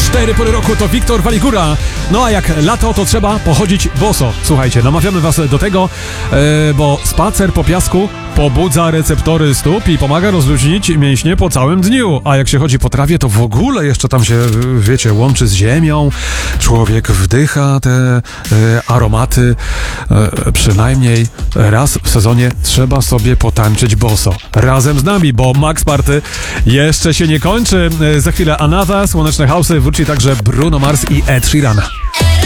4 pory roku to Wiktor Waligura. No a jak lato, to trzeba pochodzić boso. Słuchajcie, namawiamy was do tego, bo spacer po piasku pobudza receptory stóp i pomaga rozluźnić mięśnie po całym dniu. A jak się chodzi po trawie, to w ogóle jeszcze tam się, wiecie, łączy z ziemią. Człowiek wdycha te aromaty. Przynajmniej raz w sezonie trzeba sobie potańczyć boso. Razem z nami, bo Max Party jeszcze się nie kończy. Za chwilę Another, Słoneczne House'y, wróci także Bruno Mars i Ed Sheeran.